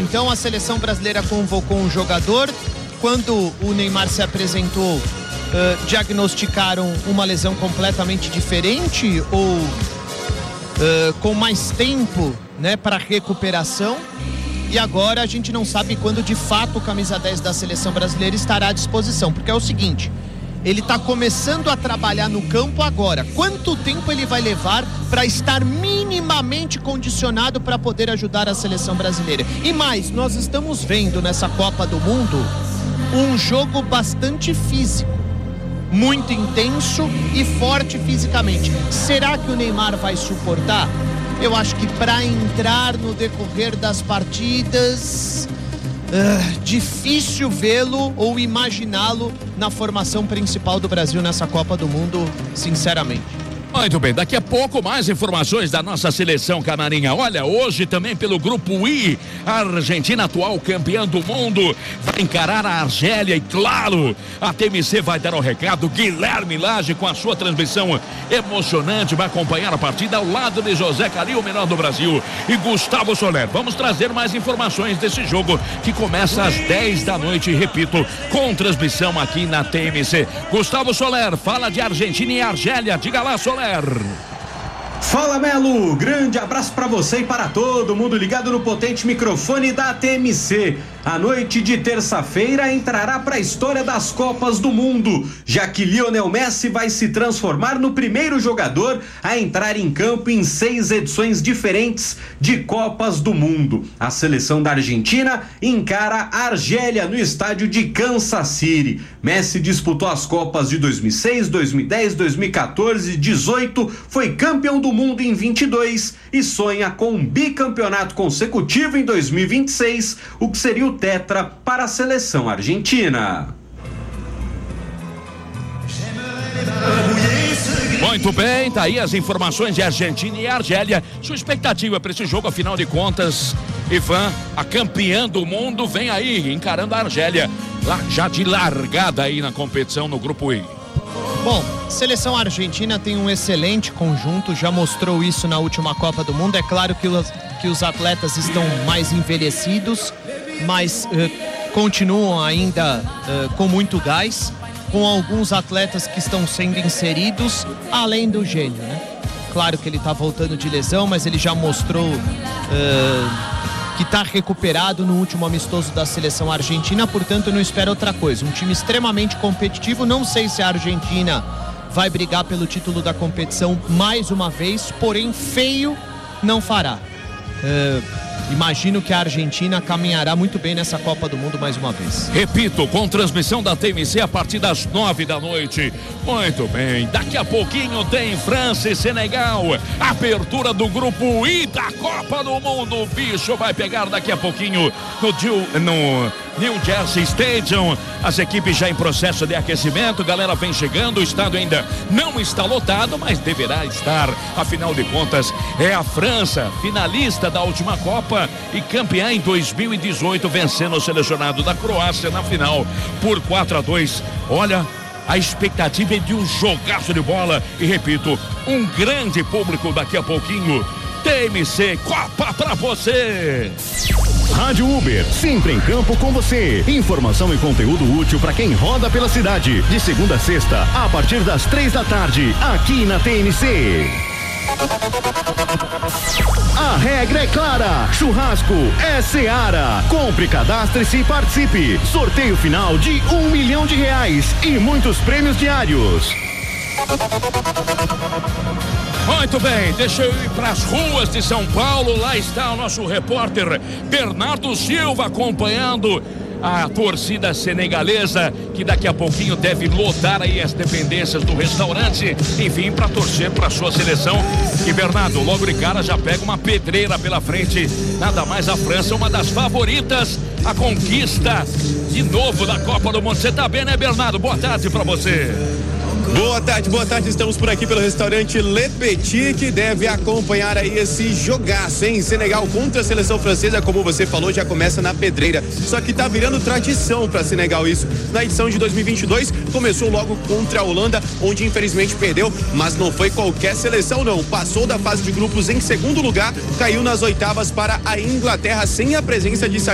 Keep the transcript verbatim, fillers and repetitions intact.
Então a seleção brasileira convocou um jogador. Quando o Neymar se apresentou, uh, diagnosticaram uma lesão completamente diferente ou uh, com mais tempo, né, para recuperação. E agora a gente não sabe quando de fato o camisa dez da seleção brasileira estará à disposição, porque é o seguinte, ele está começando a trabalhar no campo agora. Quanto tempo ele vai levar para estar minimamente condicionado para poder ajudar a seleção brasileira? E mais, nós estamos vendo nessa Copa do Mundo um jogo bastante físico, muito intenso e forte fisicamente. Será que o Neymar vai suportar? Eu acho que para entrar no decorrer das partidas, uh, difícil vê-lo ou imaginá-lo na formação principal do Brasil nessa Copa do Mundo, sinceramente. Muito bem, daqui a pouco mais informações da nossa seleção canarinha. Olha, hoje também pelo grupo I, a Argentina, atual campeã do mundo, vai encarar a Argélia e claro, a T M C vai dar o recado. Guilherme Lage com a sua transmissão emocionante vai acompanhar a partida ao lado de José Caril, o melhor do Brasil, e Gustavo Soler. Vamos trazer mais informações desse jogo que começa às dez da noite, repito, com transmissão aqui na T M C. Gustavo Soler, fala de Argentina e Argélia. Diga lá, Soler. Fala, Melo, grande abraço para você e para todo mundo ligado no potente microfone da T M C. A noite de terça-feira entrará para a história das Copas do Mundo, já que Lionel Messi vai se transformar no primeiro jogador a entrar em campo em seis edições diferentes de Copas do Mundo. A seleção da Argentina encara a Argélia no estádio de Kansas City. Messi disputou as Copas de dois mil e seis, dois mil e dez, dois mil e quatorze, dezoito, foi campeão do mundo em vinte e dois e sonha com um bicampeonato consecutivo em dois mil e vinte e seis, o que seria o tetra para a seleção argentina. Muito bem, tá aí as informações de Argentina e Argélia. Sua expectativa para esse jogo, afinal de contas, Ivan, a campeã do mundo, vem aí encarando a Argélia, lá, já de largada aí na competição no grupo I. Bom, a seleção argentina tem um excelente conjunto, já mostrou isso na última Copa do Mundo. É claro que os, que os atletas estão mais envelhecidos, mas uh, continuam ainda uh, com muito gás, com alguns atletas que estão sendo inseridos, além do gênio, né? Claro que ele está voltando de lesão, mas ele já mostrou uh, que está recuperado no último amistoso da seleção argentina, portanto eu não espero outra coisa. Um time extremamente competitivo, não sei se a Argentina vai brigar pelo título da competição mais uma vez, porém feio não fará. Uh, Imagino que a Argentina caminhará muito bem nessa Copa do Mundo mais uma vez. Repito, com transmissão da T M C a partir das nove da noite. Muito bem, daqui a pouquinho tem França e Senegal. Abertura do grupo I da Copa do Mundo. O bicho vai pegar daqui a pouquinho no, no New Jersey Stadium. As equipes já em processo de aquecimento. Galera vem chegando, o estádio ainda não está lotado, mas deverá estar. Afinal de contas, é a França, finalista da última Copa e campeã em dois mil e dezoito, vencendo o selecionado da Croácia na final por quatro a dois. Olha, a expectativa é de um jogaço de bola e repito, um grande público daqui a pouquinho. T M C Copa pra você. Rádio Uber, sempre em campo com você. Informação e conteúdo útil para quem roda pela cidade. De segunda a sexta, a partir das três da tarde, aqui na T M C. A regra é clara, churrasco é Seara. Compre, cadastre-se e participe. Sorteio final de um milhão de reais e muitos prêmios diários. Muito bem, deixa eu ir para as ruas de São Paulo. Lá está o nosso repórter Bernardo Silva acompanhando a torcida senegalesa, que daqui a pouquinho deve lotar aí as dependências do restaurante, enfim, para torcer para sua seleção. E Bernardo, logo de cara já pega uma pedreira pela frente, nada mais a França, uma das favoritas, a conquista de novo da Copa do Mundo. Você tá bem, né, Bernardo? Boa tarde para você. Boa tarde, boa tarde, estamos por aqui pelo restaurante Le Petit, que deve acompanhar aí esse jogaço, hein? Senegal contra a seleção francesa, como você falou, já começa na pedreira, só que tá virando tradição para Senegal isso. Na edição de dois mil e vinte e dois, começou logo contra a Holanda, onde infelizmente perdeu, mas não foi qualquer seleção não, passou da fase de grupos em segundo lugar, caiu nas oitavas para a Inglaterra sem a presença de